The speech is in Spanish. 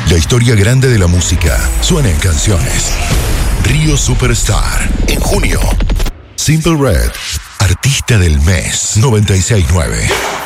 La historia grande de la música suena en canciones. Río Superstar, en junio. Simple Red, artista del mes 96.9.